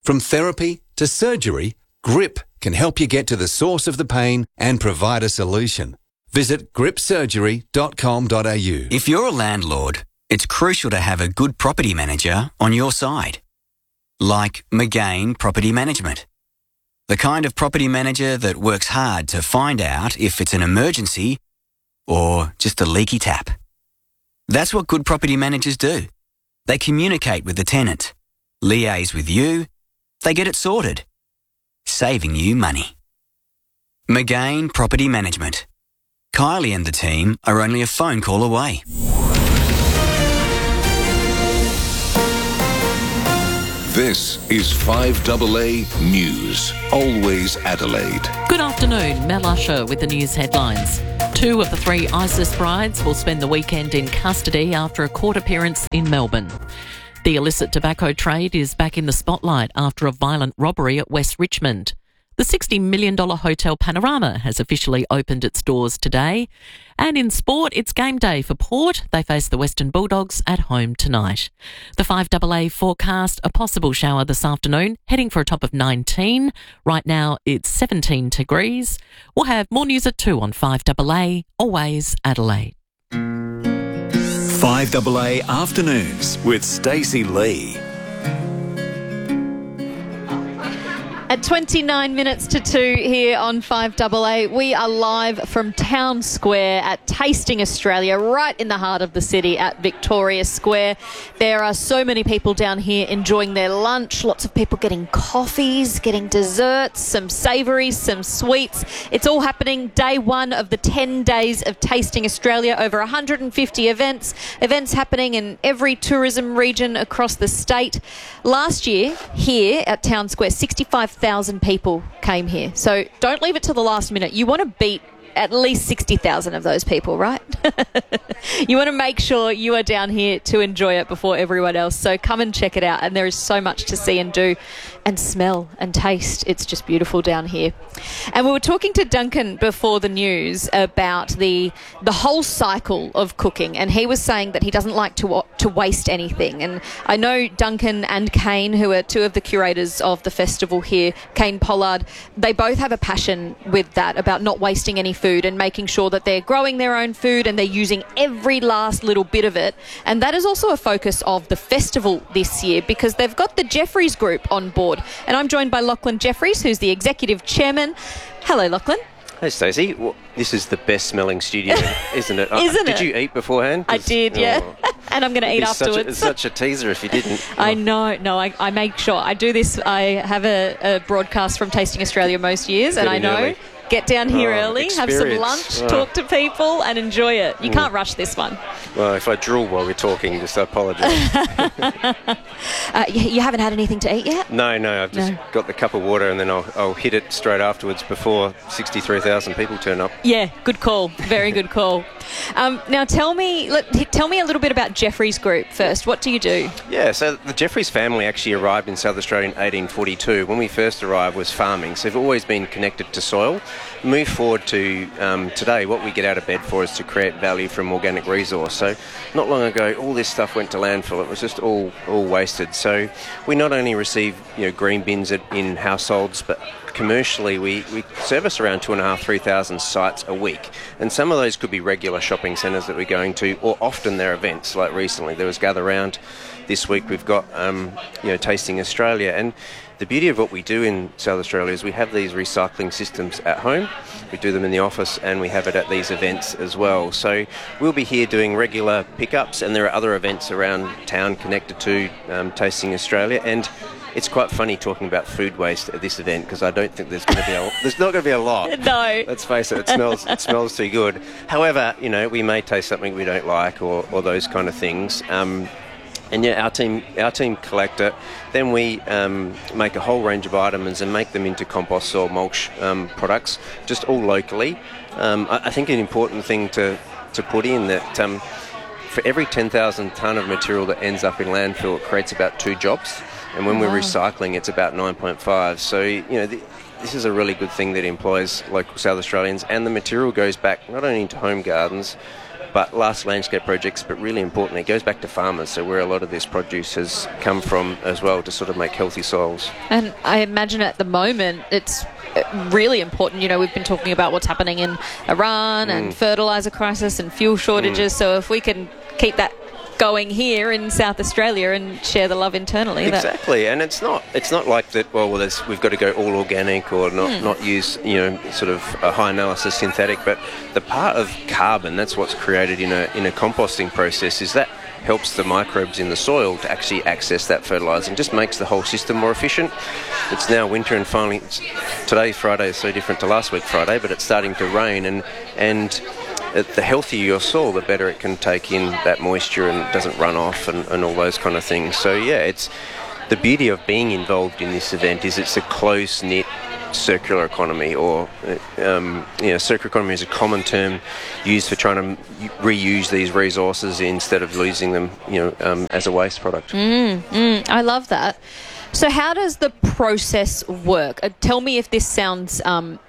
From therapy to surgery, GRIP can help you get to the source of the pain and provide a solution. Visit gripsurgery.com.au. If you're a landlord, it's crucial to have a good property manager on your side. Like McGain Property Management. The kind of property manager that works hard to find out if it's an emergency or just a leaky tap. That's what good property managers do. They communicate with the tenant, liaise with you, they get it sorted, saving you money. McGain Property Management. Kylie and the team are only a phone call away. This is 5AA News. Always Adelaide. Good afternoon, Mel Usher with the news headlines. 2 of the 3 ISIS brides will spend the weekend in custody after a court appearance in Melbourne. The illicit tobacco trade is back in the spotlight after a violent robbery at West Richmond. The $60 million Hotel Panorama has officially opened its doors today. And in sport, it's game day for Port. They face the Western Bulldogs at home tonight. The 5AA forecast, a possible shower this afternoon, heading for a top of 19. Right now, it's 17 degrees. We'll have more news at 2 on 5AA, always Adelaide. 5AA Afternoons with Stacey Lee. At 29 minutes to 2 here on 5AA, we are live from Town Square at Tasting Australia, right in the heart of the city at Victoria Square. There are so many people down here enjoying their lunch, lots of people getting coffees, getting desserts, some savouries, some sweets. It's all happening day 1 of the 10 days of Tasting Australia, over 150 events happening in every tourism region across the state. Last year, here at Town Square, 65,000 people came here. So don't leave it till the last minute. You want to beat at least 60,000 of those people, right? You want to make sure you are down here to enjoy it before everyone else. So come and check it out. And there is so much to see and do and smell and taste. It's just beautiful down here. And we were talking to Duncan before the news about the whole cycle of cooking. And he was saying that he doesn't like to waste anything. And I know Duncan and Kane, who are 2 of the curators of the festival here, Kane Pollard, they both have a passion with that, about not wasting any food and making sure that they're growing their own food and they're using every last little bit of it. And that is also a focus of the festival this year, because they've got the Jeffries Group on board. And I'm joined by Lachlan Jeffries, who's the executive chairman. Hello, Lachlan. Hey, Stacey. Well, this is the best smelling studio, isn't it? Isn't it? Did you eat beforehand? I did, yeah. And I'm going to eat afterwards. It's such a teaser if you didn't. I know. No, I make sure. I do this. I have a broadcast from Tasting Australia most years, and I know. Early. Get down here early, have some experience. lunch, talk to people and enjoy it. You can't rush this one. Well, if I drool while we're talking, just apologise. You haven't had anything to eat yet? No, I've just got the cup of water and then I'll hit it straight afterwards before 63,000 people turn up. Yeah, good call. Very good call. Now tell me a little bit about Jeffries Group first. What do you do? Yeah, so the Jeffries family actually arrived in South Australia in 1842. When we first arrived was farming, so they've always been connected to soil. Move forward to today, what we get out of bed for is to create value from organic resource. So not long ago, all this stuff went to landfill. It was just all wasted. So we not only receive green bins in households, but commercially we service around 2,500-3,000 sites a week. And some of those could be regular shopping centres that we're going to, or often they're events. Like recently, there was Gather Round. This week we've got Tasting Australia. And the beauty of what we do in South Australia is we have these recycling systems at home, we do them in the office, and we have it at these events as well. So we'll be here doing regular pickups, and there are other events around town connected to Tasting Australia. And it's quite funny talking about food waste at this event, because I don't think there's not going to be a lot. No. Let's face it, it smells too good. However, we may taste something we don't like or those kind of things. And yeah, our team collect it. Then we make a whole range of items and make them into compost or mulch products, just all locally. I think an important thing to put in that for every 10,000 tonne of material that ends up in landfill, it creates about 2 jobs. And when we're recycling, it's about 9.5. So, this is a really good thing that employs local South Australians, and the material goes back not only into home gardens, but last landscape projects, but really importantly, it goes back to farmers, so where a lot of this produce has come from as well to sort of make healthy soils. And I imagine at the moment it's really important. You know, we've been talking about what's happening in Iran and fertiliser crisis and fuel shortages, so if we can keep that going here in South Australia and share the love internally. Exactly, and it's not like that. Well, we've got to go all organic or not use sort of a high analysis synthetic. But the part of carbon that's what's created in a composting process is that helps the microbes in the soil to actually access that fertiliser and just makes the whole system more efficient. It's now winter and finally today Friday is so different to last week Friday, but it's starting to rain and the healthier your soil, the better it can take in that moisture and it doesn't run off and all those kind of things. So yeah, it's the beauty of being involved in this event is it's a close-knit circular economy, or circular economy is a common term used for trying to reuse these resources instead of losing them as a waste product. I love that. So how does the process work? Tell me if this sounds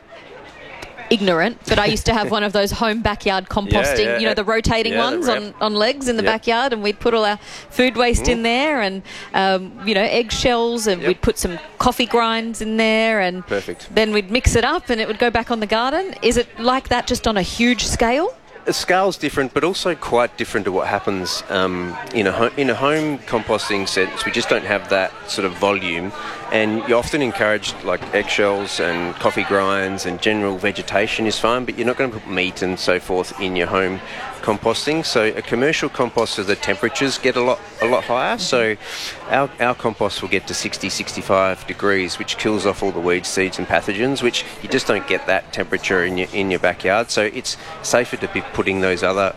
ignorant, but I used to have one of those home backyard composting, the rotating ones on legs in the backyard, and we'd put all our food waste in there and, eggshells, and we'd put some coffee grinds in there, and then we'd mix it up and it would go back on the garden. Is it like that just on a huge scale? The scale's different, but also quite different to what happens in a home composting sense. We just don't have that sort of volume, and you're often encouraged, like eggshells and coffee grinds and general vegetation is fine, but you're not going to put meat and so forth in your home composting. So a commercial composter, the temperatures get a lot higher. So our compost will get to 60, 65 degrees, which kills off all the weeds, seeds and pathogens, which you just don't get that temperature in your backyard. So it's safer to be putting those other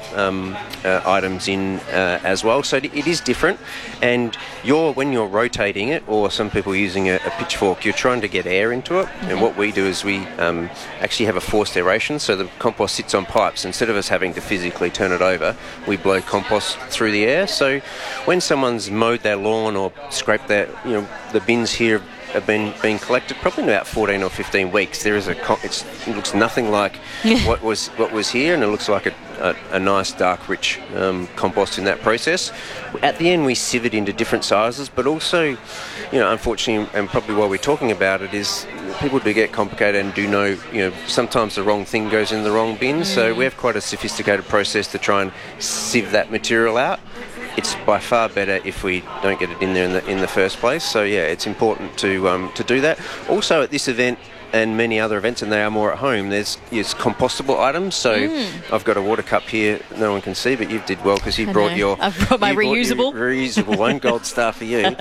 items in as well. So it is different, and when you're rotating it, or some people using a pitchfork, you're trying to get air into it. And what we do is we actually have a forced aeration, so the compost sits on pipes. Instead of us having to physically turn it over, we blow compost through the air. So when someone's mowed their lawn or scraped their, the bins here have been collected probably in about 14 or 15 weeks. There is it looks nothing like what was here, and it looks like a nice dark rich compost in that process. At the end we sieve it into different sizes, but also unfortunately, and probably while we're talking about it, is people do get complicated and do know sometimes the wrong thing goes in the wrong bin. So we have quite a sophisticated process to try and sieve that material out. It's by far better if we don't get it in there in the first place. So yeah, it's important to do that. Also at this event and many other events, and they are more at home, there's compostable items. So I've got a water cup here, no one can see, but you did well because I've brought my reusable. Reusable one, gold star for you.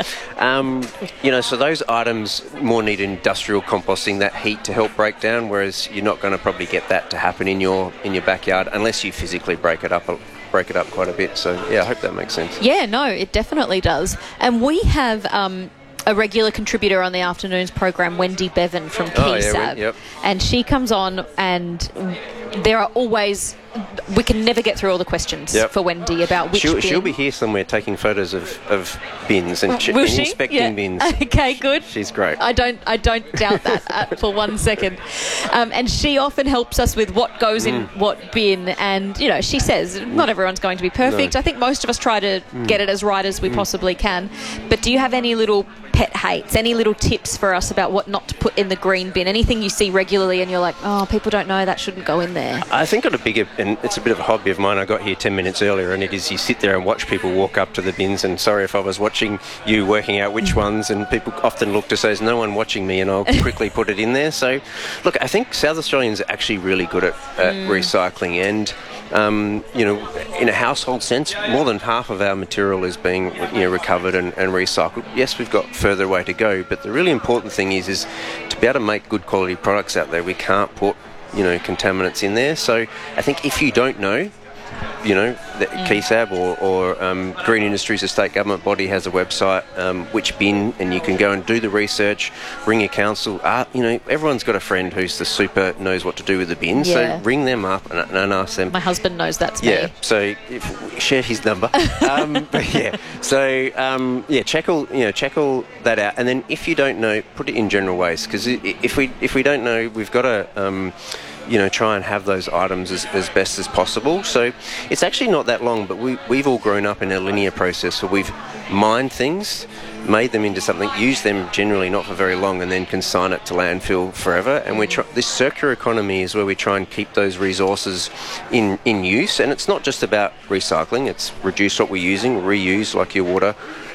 So those items more need industrial composting, that heat to help break down, whereas you're not going to probably get that to happen in your backyard unless you physically break it up quite a bit. So yeah, I hope that makes sense. Yeah, no, it definitely does. And we have a regular contributor on the afternoons program, Wendy Bevan from KeySab, and she comes on, and there are always, we can never get through all the questions for Wendy about which bin. She'll be here somewhere taking photos of bins and inspecting bins. Okay, good. She's great. I don't doubt that for 1 second. And she often helps us with what goes in what bin. And she says not everyone's going to be perfect. No. I think most of us try to get it as right as we possibly can. But do you have any little pet hates, any little tips for us about what not to put in the green bin? Anything you see regularly and you're like, oh, people don't know that shouldn't go in there? I think on a bigger, and it's a bit of a hobby of mine, I got here 10 minutes earlier, and it is you sit there and watch people walk up to the bins, and sorry if I was watching you working out which ones, and people often look to say there's no one watching me, and I'll quickly put it in there. So look, I think South Australians are actually really good at recycling, and in a household sense, more than half of our material is being recovered and recycled. Yes, we've got further way to go, but the really important thing is to be able to make good quality products out there, we can't put contaminants in there. So I think if you don't know, that KeySab or Green Industries, a state government body, has a website, which bin, and you can go and do the research, ring your council. Everyone's got a friend who's the super knows what to do with the bin, so ring them up and ask them. My husband knows that's me. Yeah, so share his number. Check all that out, and then if you don't know, put it in general waste, because if we don't know, we've got a try and have those items as best as possible. So it's actually not that long, but we've all grown up in a linear process where we've mined things, made them into something, used them generally not for very long, and then consign it to landfill forever. And this circular economy is where we try and keep those resources in use. And it's not just about recycling; it's reduce what we're using, reuse, like your water,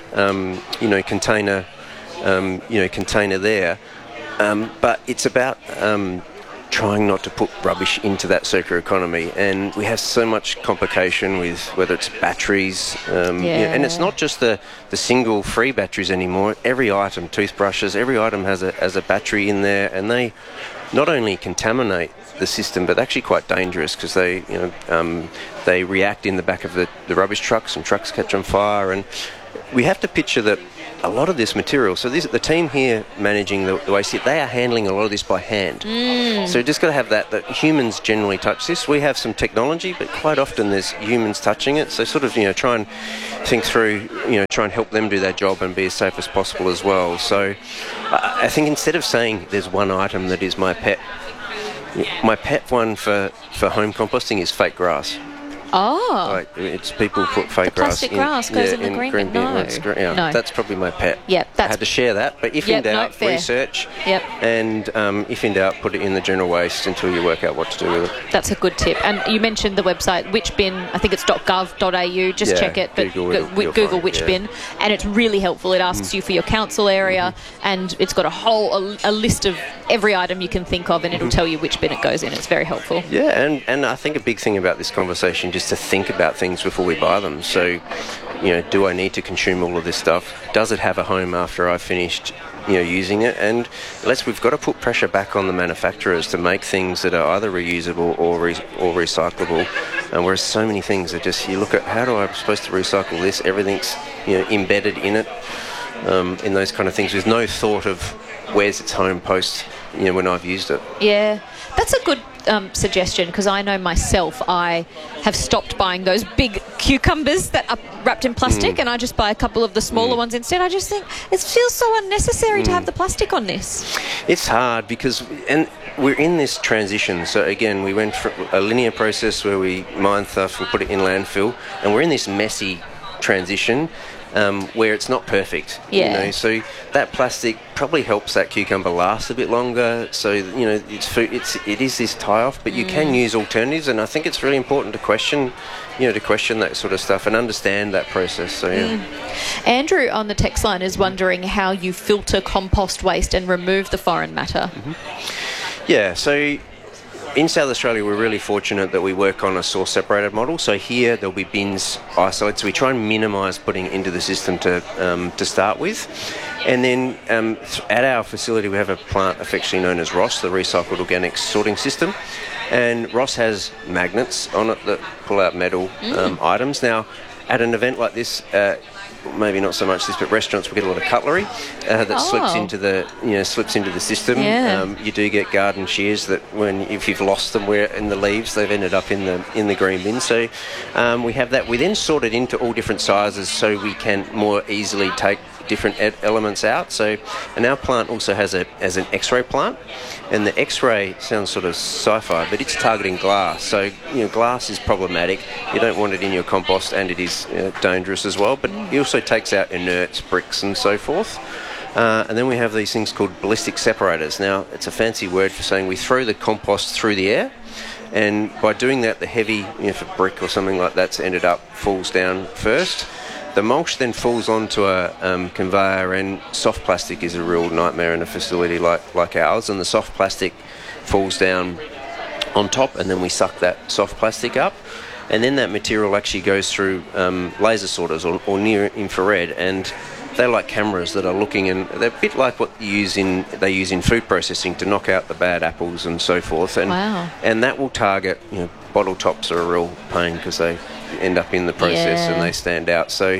container there. But it's about trying not to put rubbish into that circular economy, and we have so much complication with whether it's batteries, and it's not just the single free batteries anymore. Every item, toothbrushes, every item has a battery in there, and they not only contaminate the system, but actually quite dangerous because they react in the back of the rubbish trucks, and trucks catch on fire. And we have to picture that a lot of this material, so the team here managing the waste here, they are handling a lot of this by hand. So just got to have that humans generally touch this. We have some technology, but quite often there's humans touching it. So sort of, try and think through, try and help them do their job and be as safe as possible as well. So I think instead of saying there's one item that is my pet one for home composting is fake grass. Oh. Like, it's people put fake grass plastic grass goes in the green bin. No. No. That's probably my pet. Yep, I had to share that, but if in doubt, research. Yep. And if in doubt, put it in the general waste until you work out what to do with it. That's a good tip. And you mentioned the website Whichbin. I think it's .gov.au. Just check it. But Google Whichbin, and it's really helpful. It asks you for your council area, and it's got a list of every item you can think of, and it'll tell you which bin it goes in. It's very helpful. Yeah, and I think a big thing about this conversation just to think about things before we buy them. So, do I need to consume all of this stuff? Does it have a home after I've finished, using it? And we've got to put pressure back on the manufacturers to make things that are either reusable or recyclable. And whereas so many things are just, you look at how do I supposed to recycle this? Everything's embedded in it, in those kind of things, with no thought of where's its home post when I've used it. Yeah, that's a good suggestion, because I know myself I have stopped buying those big cucumbers that are wrapped in plastic, and I just buy a couple of the smaller ones instead. I just think it feels so unnecessary to have the plastic on this. It's hard because we're in this transition. So again, we went from a linear process where we mine stuff and put it in landfill, and we're in this messy transition where it's not perfect. So that plastic probably helps that cucumber last a bit longer. So it is this tie-off, but you can use alternatives, and I think it's really important to question that sort of stuff and understand that process. So Andrew on the text line is wondering how you filter compost waste and remove the foreign matter. Yeah, so in South Australia, we're really fortunate that we work on a source separated model. So here there'll be bins isolated. So we try and minimise putting into the system to start with. And then at our facility, we have a plant affectionately known as Ross, the Recycled Organics Sorting System. And Ross has magnets on it that pull out metal items. Now, at an event like this, maybe not so much this, but restaurants will get a lot of cutlery that slips into the system. You do get garden shears that if you've lost them where in the leaves, they've ended up in the green bin. So we have that. We then sort it into all different sizes so we can more easily take different elements out. So, and our plant also has an X-ray plant, and the X-ray sounds sort of sci-fi, but it's targeting glass. So, glass is problematic. You don't want it in your compost, and it is dangerous as well. But it also takes out inerts, bricks, and so forth. And then we have these things called ballistic separators. Now, it's a fancy word for saying we throw the compost through the air. And by doing that, the heavy, if a brick or something like that's falls down first. The mulch then falls onto a conveyor, and soft plastic is a real nightmare in a facility like ours. And the soft plastic falls down on top, and then we suck that soft plastic up. And then that material actually goes through laser sorters or near infrared, and they're like cameras that are looking, and they're a bit like what they use in food processing to knock out the bad apples and so forth. And and that will target, bottle tops are a real pain because they end up in the process and they stand out. So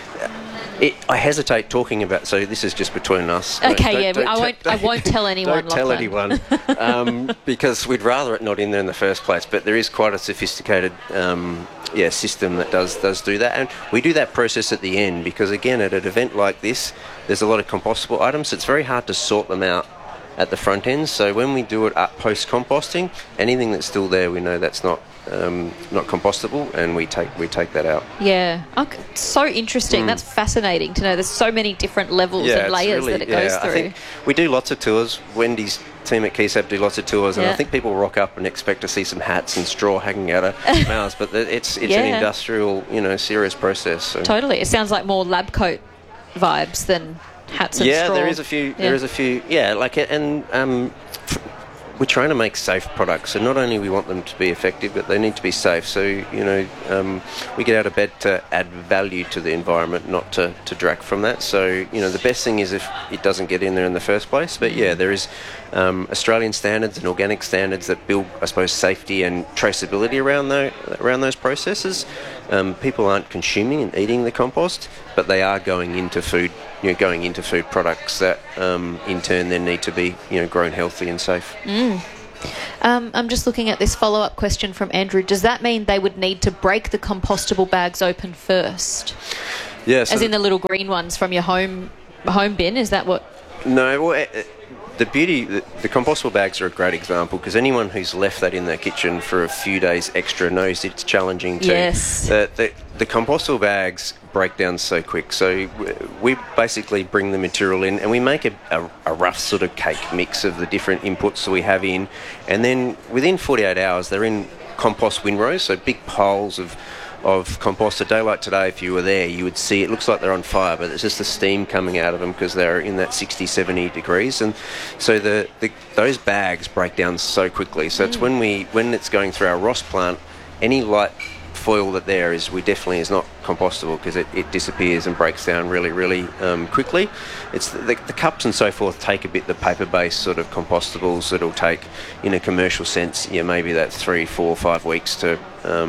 I hesitate talking about. So this is just between us. Okay, I won't tell anyone. Don't tell anyone, because we'd rather it not in there in the first place. But there is quite a sophisticated system that does do that, and we do that process at the end because again, at an event like this, there's a lot of compostable items. So it's very hard to sort them out at the front end. So when we do it up post composting, anything that's still there, we know that's not compostable, and we take that out. Yeah. Okay. So interesting. That's fascinating to know. There's so many different levels and layers that it goes through. I think we do lots of tours. Wendy's team at KeySap do lots of tours, and I think people rock up and expect to see some hats and straw hanging out of mouths, but it's an industrial, serious process. So. Totally. It sounds like more lab coat vibes than hats and straw. Yeah, there is a few. Yeah, like it, and we're trying to make safe products, so not only we want them to be effective, but they need to be safe. So we get out of bed to add value to the environment, not to detract from that. So the best thing is if it doesn't get in there in the first place. But yeah, there is Australian standards and organic standards that build, I suppose, safety and traceability around those processes. People aren't consuming and eating the compost, but they are going into food products that in turn then need to be grown healthy and safe. I'm just looking at this follow-up question from Andrew. Does that mean they would need to break the compostable bags open first? Yeah, so as in the little green ones from your home bin? Is that what? No, well, the compostable bags are a great example, because anyone who's left that in their kitchen for a few days extra knows it's challenging too. Yes. The compostable bags break down so quick, so we basically bring the material in and we make a rough sort of cake mix of the different inputs that we have in, and then within 48 hours they're in compost windrows, so big piles of compost. A day like today, if you were there, you would see it looks like they're on fire, but it's just the steam coming out of them because they're in that 60-70 degrees, and so those bags break down so quickly. So it's when it's going through our Ross plant, any light foil that there is is not compostable, because it disappears and breaks down really, really quickly. It's the cups and so forth take a bit, the paper-based sort of compostables that'll take, in a commercial sense, maybe that 3, 4, 5 weeks to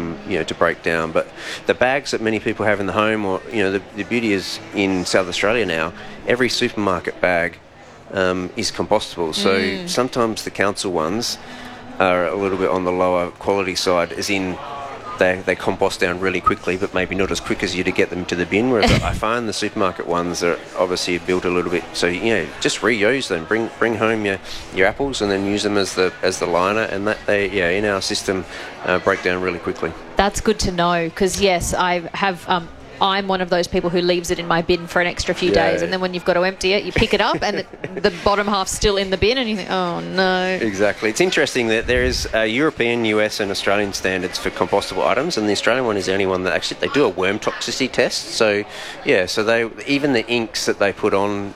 break down. But the bags that many people have in the home, or the beauty is in South Australia now, every supermarket bag is compostable. So sometimes the council ones are a little bit on the lower quality side, as in they compost down really quickly, but maybe not as quick as you to get them to the bin. Whereas I find the supermarket ones are obviously built a little bit, so just reuse them. Bring home your apples and then use them as the liner, and that in our system break down really quickly. That's good to know, because yes, I have. I'm one of those people who leaves it in my bin for an extra few days, and then when you've got to empty it, you pick it up and the bottom half's still in the bin, and you think, oh no. Exactly. It's interesting that there is European, US and Australian standards for compostable items, and the Australian one is the only one that actually, they do a worm toxicity test. So they, even the inks that they put on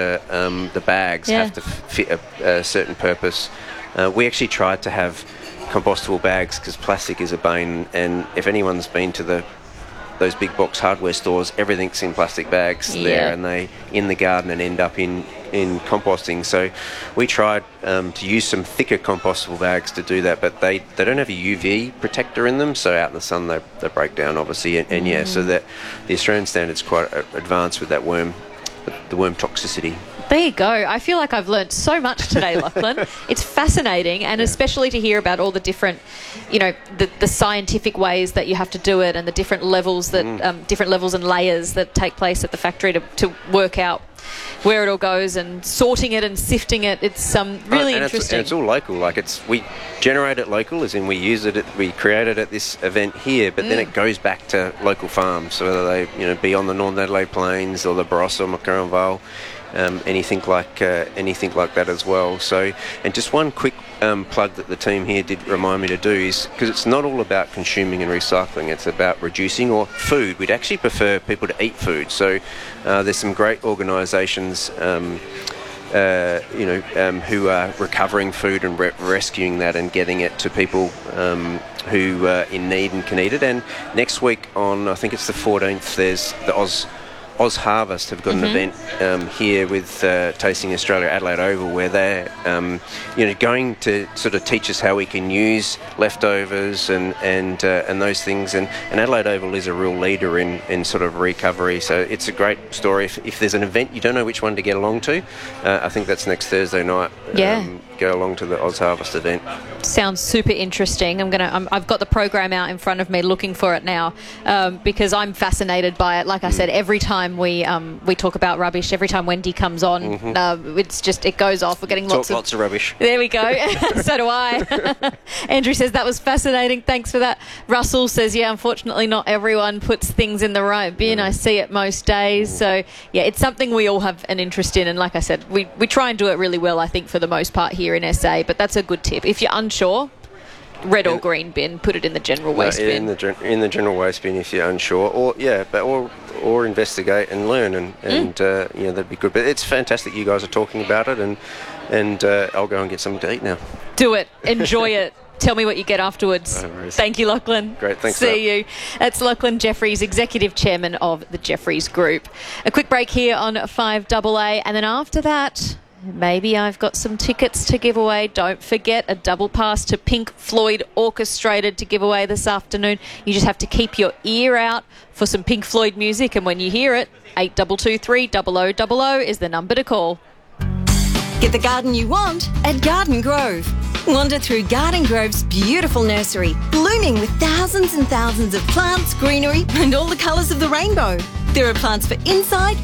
the bags have to fit a certain purpose. We actually tried to have compostable bags because plastic is a bane, and if anyone's been to those big box hardware stores, everything's in plastic bags there, and they in the garden and end up in composting. So we tried to use some thicker compostable bags to do that, but they don't have a UV protector in them, so out in the sun they break down obviously, and so that the Australian standard's quite advanced with that the worm toxicity. There you go. I feel like I've learned so much today, Lachlan. It's fascinating, and especially to hear about all the different, the scientific ways that you have to do it, and the different levels that different levels and layers that take place at the factory to work out where it all goes, and sorting it and sifting it. It's really interesting. It's all local. Like we generate it local, as in we use it. We create it at this event here, but then it goes back to local farms. So whether they be on the Northern Adelaide Plains or the Barossa or McLaren Vale. Anything like that as well. So, and just one quick plug that the team here did remind me to do is, because it's not all about consuming and recycling, it's about reducing, or food. We'd actually prefer people to eat food. So there's some great organisations who are recovering food and rescuing that and getting it to people who are in need and can eat it. And next week on, I think it's the 14th, there's the Oz Harvest have got an event here with Tasting Australia Adelaide Oval, where they're going to sort of teach us how we can use leftovers and those things, and Adelaide Oval is a real leader in sort of recovery, so it's a great story. If there's an event you don't know which one to get along to, I think that's next Thursday night. Go along to the Oz Harvest event. Sounds super interesting. I've got the program out in front of me, looking for it now, because I'm fascinated by it. Like I said, every time we talk about rubbish, every time Wendy comes on, it goes off. We're getting lots of rubbish. There we go. So do I. Andrew says that was fascinating. Thanks for that. Russell says, yeah, unfortunately, not everyone puts things in the right bin. I see it most days. So yeah, it's something we all have an interest in. And like I said, we try and do it really well, I think, for the most part here in SA. But that's a good tip. If you're unsure, red or green bin, put it in the general waste bin. In the general waste bin if you're unsure, or investigate and learn, and that'd be good. But it's fantastic you guys are talking about it, and I'll go and get something to eat now. Do it. Enjoy it. Tell me what you get afterwards. Thank you, Lachlan. Great, thanks. See you. That's Lachlan Jeffries, Executive Chairman of the Jeffries Group. A quick break here on 5AA, and then after that, maybe I've got some tickets to give away. Don't forget, a double pass to Pink Floyd Orchestrated to give away this afternoon. You just have to keep your ear out for some Pink Floyd music, and when you hear it, 8223 0000 is the number to call. Get the garden you want at Garden Grove. Wander through Garden Grove's beautiful nursery, blooming with thousands and thousands of plants, greenery, and all the colours of the rainbow. There are plants for inside